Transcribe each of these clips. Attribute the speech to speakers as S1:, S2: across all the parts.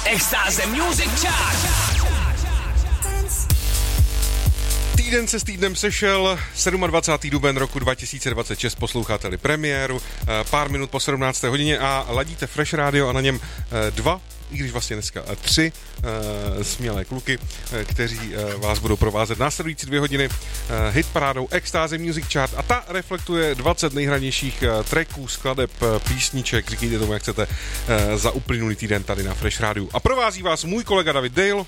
S1: Extáze Music Chart.
S2: Týden se s týdnem sešel, 27. duben roku 2026, posloucháte-li premiéru, pár minut po 17. hodině a ladíte Fresh Radio a na něm dva, i když vlastně dneska tři smělé kluky, kteří vás budou provázet následující 2 hodiny hitparádou Extáze Music Chart a ta reflektuje 20 nejhranějších tracků, skladeb, písniček, říkejte tomu, jak chcete, za uplynulý týden tady na Fresh Radio. A provází vás můj kolega David Dale.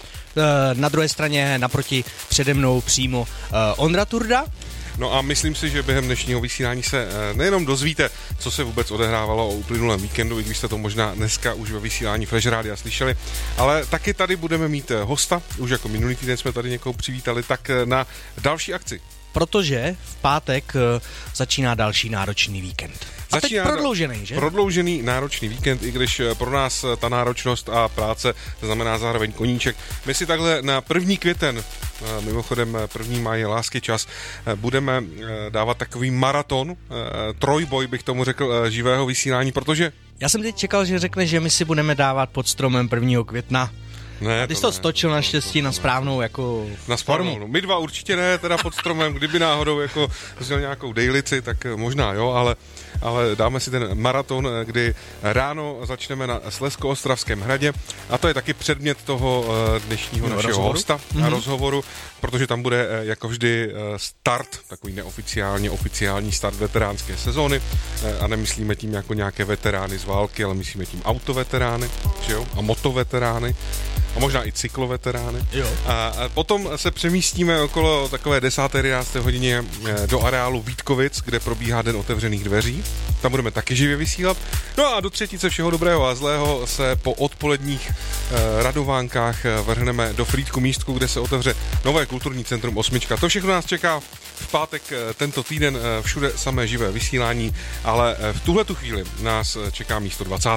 S3: Na druhé straně naproti přede mnou přímo Ondra Turda.
S2: No a myslím si, že během dnešního vysílání se nejenom dozvíte, co se vůbec odehrávalo o uplynulém víkendu, i když jste to možná dneska už ve vysílání Fresh Rádia slyšeli, ale taky tady budeme mít hosta, už jako minulý týden jsme tady někoho přivítali, tak na další akci.
S3: Protože v pátek začíná další náročný víkend. A teď prodloužený, že?
S2: Prodloužený náročný víkend, i když pro nás ta náročnost a práce znamená zároveň koníček. My si takhle na 1. květen, mimochodem 1. máj je lásky čas, budeme dávat takový maraton, trojboj bych tomu řekl, živého vysílání, protože...
S3: Já jsem teď čekal, že řekne, že my si budeme dávat pod stromem 1. května.
S2: Ne,
S3: ty jsi to stočil naštěstí na správnou jako
S2: na formu. My dva určitě ne, teda pod stromem, kdyby náhodou jako vzal nějakou dejlici, tak možná jo, ale dáme si ten maraton, kdy ráno začneme na Slezsko-Ostravském hradě a to je taky předmět toho dnešního našeho hosta a rozhovoru, protože tam bude jako vždy start, takový neoficiálně oficiální start veteránské sezóny a nemyslíme tím jako nějaké veterány z války, ale myslíme tím autoveterány, že jo, a motoveterány. A možná i cykloveterány. A potom se přemístíme okolo takové 10. 11. hodině do areálu Vítkovic, kde probíhá Den otevřených dveří. Tam budeme taky živě vysílat. No a do třetice všeho dobrého a zlého se po odpoledních radovánkách vrhneme do Frýdku místku, kde se otevře nové kulturní centrum Osmička. To všechno nás čeká v pátek tento týden, všude samé živé vysílání, ale v tuhletu chvíli nás čeká místo 20.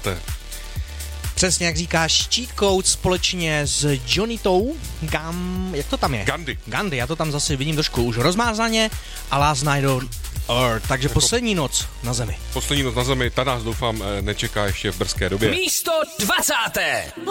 S3: Přesně jak říkáš, Cheat Code společně s Johnnytou, jak to tam je? Gandhi, já to tam zase vidím trošku už rozmázaně a Last Night on Earth, takže jako poslední noc na zemi.
S2: Poslední noc na zemi, ta nás doufám nečeká ještě v brzké době.
S1: Místo 20.